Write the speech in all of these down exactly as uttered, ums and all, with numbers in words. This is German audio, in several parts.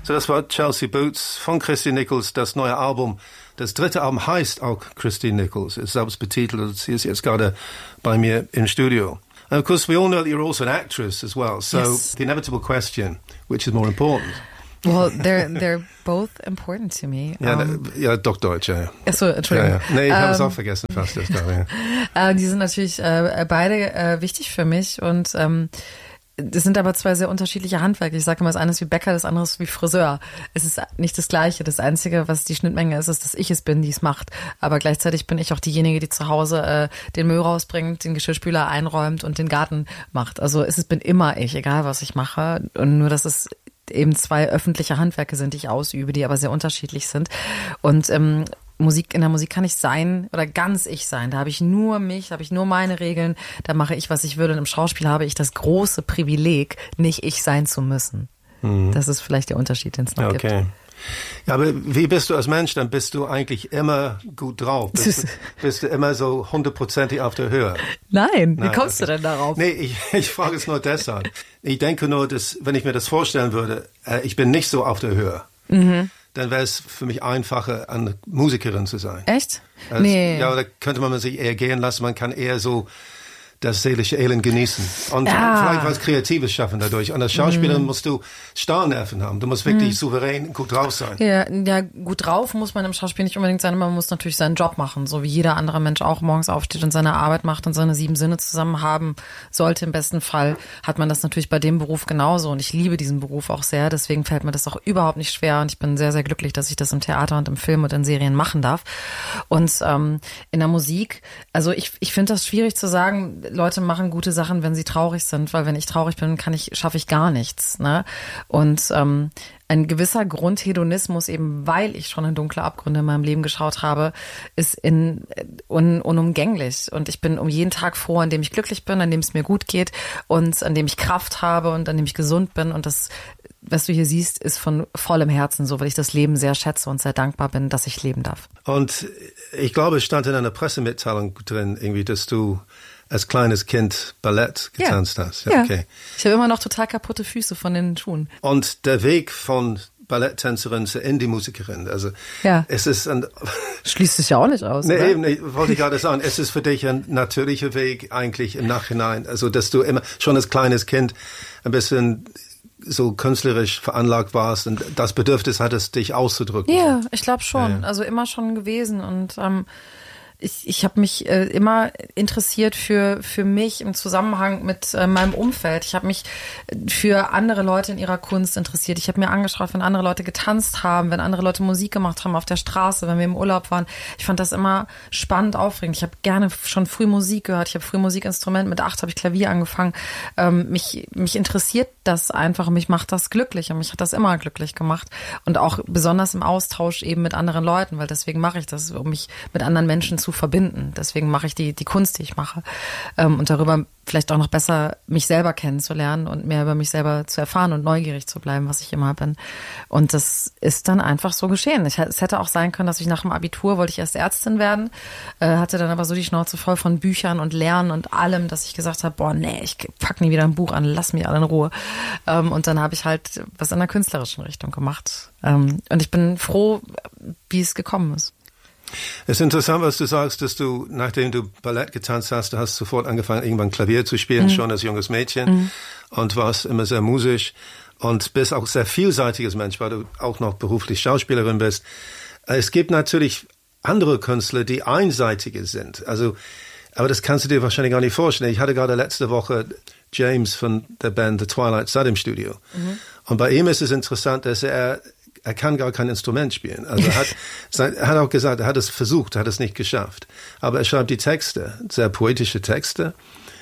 So, das war Chelsea Boots von Christine Nichols, das neue Album. Das dritte Album heißt auch Christine Nichols, ist selbst betitelt und sie ist jetzt gerade bei mir im Studio. And of course, we all know that you're also an actress as well. So yes. The inevitable question, which is more important? Well, they're they're both important to me. Ja, um, ja, doch Deutsch, ja. Achso, Entschuldigung. Ja, ja. Nee, ich habe um, es auch vergessen fast. Das da, ja. uh, die sind natürlich uh, beide uh, wichtig für mich und um, das sind aber zwei sehr unterschiedliche Handwerke. Ich sage immer, das eine ist wie Bäcker, das andere ist wie Friseur. Es ist nicht das Gleiche. Das Einzige, was die Schnittmenge ist, ist, dass ich es bin, die es macht. Aber gleichzeitig bin ich auch diejenige, die zu Hause äh, den Müll rausbringt, den Geschirrspüler einräumt und den Garten macht. Also es ist, bin immer ich, egal was ich mache. Und nur, dass es eben zwei öffentliche Handwerke sind, die ich ausübe, die aber sehr unterschiedlich sind. Und ähm, Musik, in der Musik kann ich sein oder ganz ich sein. Da habe ich nur mich, da habe ich nur meine Regeln, da mache ich, was ich würde. Und im Schauspiel habe ich das große Privileg, nicht ich sein zu müssen. Mhm. Das ist vielleicht der Unterschied, den es noch okay. gibt. Ja, aber wie bist du als Mensch? Dann bist du eigentlich immer gut drauf. Bist, bist du immer so hundertprozentig auf der Höhe? Nein, wie Nein, kommst okay. du denn darauf? Nee, ich, ich frage es nur deshalb. Ich denke nur, dass, wenn ich mir das vorstellen würde, äh, ich bin nicht so auf der Höhe. Mhm. Dann wäre es für mich einfacher, eine Musikerin zu sein. Echt? Also, nee. Ja, da könnte man sich eher gehen lassen. Man kann eher so das seelische Elend genießen. Und ja. vielleicht was Kreatives schaffen dadurch. Und als Schauspielerin mm. musst du Starrnerven haben. Du musst wirklich mm. souverän gut drauf sein. Ja, ja, gut drauf muss man im Schauspiel nicht unbedingt sein. Man muss natürlich seinen Job machen. So wie jeder andere Mensch auch morgens aufsteht und seine Arbeit macht und seine sieben Sinne zusammen haben sollte. Im besten Fall hat man das natürlich bei dem Beruf genauso. Und ich liebe diesen Beruf auch sehr. Deswegen fällt mir das auch überhaupt nicht schwer. Und ich bin sehr, sehr glücklich, dass ich das im Theater und im Film und in Serien machen darf. Und ähm, in der Musik, also ich, ich finde das schwierig zu sagen, Leute machen gute Sachen, wenn sie traurig sind, weil wenn ich traurig bin, kann ich, schaffe ich gar nichts, ne? Und ähm, ein gewisser Grundhedonismus, eben weil ich schon in dunkle Abgründe in meinem Leben geschaut habe, ist in, un, unumgänglich. Und ich bin um jeden Tag froh, an dem ich glücklich bin, an dem es mir gut geht und an dem ich Kraft habe und an dem ich gesund bin. Und das, was du hier siehst, ist von vollem Herzen so, weil ich das Leben sehr schätze und sehr dankbar bin, dass ich leben darf. Und ich glaube, es stand in einer Pressemitteilung drin, irgendwie, dass du als kleines Kind Ballett getanzt ja. hast. Ja, ja. Okay. Ich habe immer noch total kaputte Füße von den Schuhen. Und der Weg von Balletttänzerin zur Indie-Musikerin, also ja. es ist ein... Schließt sich ja auch nicht aus, Nee, oder? eben, nicht, wollte ich gerade sagen, es ist für dich ein natürlicher Weg eigentlich im Nachhinein, also dass du immer schon als kleines Kind ein bisschen so künstlerisch veranlagt warst und das Bedürfnis hattest, dich auszudrücken. Ja, ich glaube schon, ja, ja. also immer schon gewesen und ähm, Ich, ich habe mich äh, immer interessiert für für mich im Zusammenhang mit äh, meinem Umfeld. Ich habe mich für andere Leute in ihrer Kunst interessiert. Ich habe mir angeschaut, wenn andere Leute getanzt haben, wenn andere Leute Musik gemacht haben auf der Straße, wenn wir im Urlaub waren. Ich fand das immer spannend, aufregend. Ich habe gerne schon früh Musik gehört. Ich habe früh Musikinstrument. Mit acht habe ich Klavier angefangen. Ähm, mich mich interessiert das einfach und mich macht das glücklich und mich hat das immer glücklich gemacht. Und auch besonders im Austausch eben mit anderen Leuten, weil deswegen mache ich das, um mich mit anderen Menschen zu verbinden. Deswegen mache ich die die Kunst, die ich mache. Ähm, und darüber vielleicht auch noch besser mich selber kennenzulernen und mehr über mich selber zu erfahren und neugierig zu bleiben, was ich immer bin. Und das ist dann einfach so geschehen. Ich, es hätte auch sein können, dass ich nach dem Abitur, wollte ich erst Ärztin werden, äh, hatte dann aber so die Schnauze voll von Büchern und Lernen und allem, dass ich gesagt habe, boah, nee, ich pack nie wieder ein Buch an, lass mich alle in Ruhe. Ähm, und dann habe ich halt was in der künstlerischen Richtung gemacht. Ähm, und ich bin froh, wie es gekommen ist. Es ist interessant, was du sagst, dass du, nachdem du Ballett getanzt hast, du hast sofort angefangen, irgendwann Klavier zu spielen, mhm. schon als junges Mädchen mhm. und warst immer sehr musisch und bist auch sehr vielseitiges Mensch, weil du auch noch beruflich Schauspielerin bist. Es gibt natürlich andere Künstler, die einseitiger sind. Also, aber das kannst du dir wahrscheinlich gar nicht vorstellen. Ich hatte gerade letzte Woche James von der Band The Twilight Sad im Studio. Mhm. Und bei ihm ist es interessant, dass er Er kann gar kein Instrument spielen. Also er hat, er hat auch gesagt, er hat es versucht, hat es nicht geschafft. Aber er schreibt die Texte, sehr poetische Texte.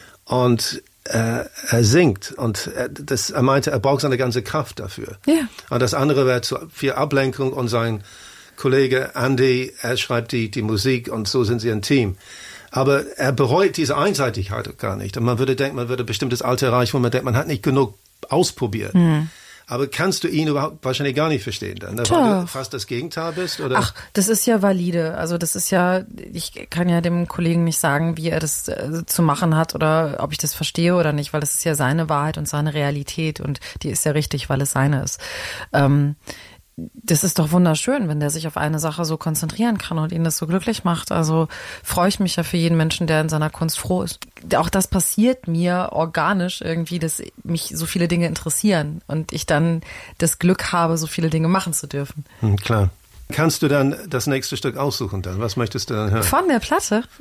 Und äh, er singt. Und er, das, er meinte, er braucht seine ganze Kraft dafür. Ja. Und das andere wäre zu viel Ablenkung. Und sein Kollege Andy, er schreibt die, die Musik. Und so sind sie ein Team. Aber er bereut diese Einseitigkeit gar nicht. Und man würde denken, man würde ein bestimmtes Alter erreichen, wo man denkt, man hat nicht genug ausprobiert. Mhm. Aber kannst du ihn überhaupt wahrscheinlich gar nicht verstehen dann, ne? Weil du fast das Gegenteil bist, oder? Ach, das ist ja valide. Also das ist ja, ich kann ja dem Kollegen nicht sagen, wie er das äh, zu machen hat oder ob ich das verstehe oder nicht, weil das ist ja seine Wahrheit und seine Realität und die ist ja richtig, weil es seine ist. Ähm, Das ist doch wunderschön, wenn der sich auf eine Sache so konzentrieren kann und ihn das so glücklich macht. Also freue ich mich ja für jeden Menschen, der in seiner Kunst froh ist. Auch das passiert mir organisch irgendwie, dass mich so viele Dinge interessieren und ich dann das Glück habe, so viele Dinge machen zu dürfen. Hm, klar. Kannst du dann das nächste Stück aussuchen dann? Was möchtest du dann hören? Von der Platte?